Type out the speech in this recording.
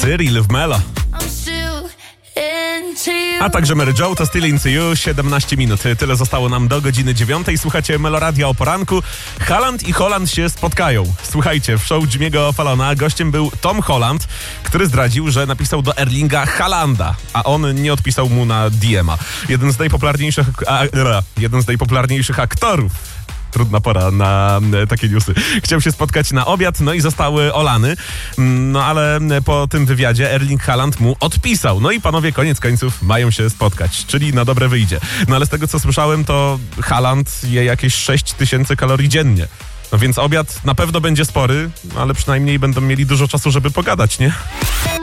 Cyril w Melo. A także Mary Jo, to Still Into You, 17 minut. Tyle zostało nam do godziny 9. Słuchacie Meloradia o poranku. Haaland i Holland się spotkają. Słuchajcie, w show Jimmy'ego Fallona gościem był Tom Holland, który zdradził, że napisał do Erlinga Haalanda, a on nie odpisał mu na DM-a. Jeden z najpopularniejszych aktorów. Trudna pora na takie newsy. Chciał się spotkać na obiad, no i zostały olany. No ale po tym wywiadzie Erling Haaland mu odpisał. No i panowie koniec końców mają się spotkać, czyli na dobre wyjdzie. No ale z tego co słyszałem, to Haaland je jakieś 6000 kalorii dziennie. No więc obiad na pewno będzie spory, ale przynajmniej będą mieli dużo czasu, żeby pogadać, nie?